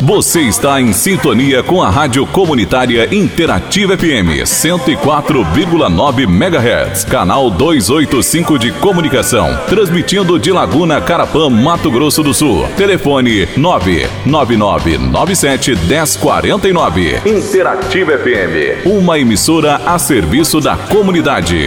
Você está em sintonia com a Rádio Comunitária Interativa FM 104,9 MHz, canal 285 de comunicação, transmitindo de Laguna, Carapã, Mato Grosso do Sul. Telefone 99997-1049. Interativa FM, uma emissora a serviço da comunidade.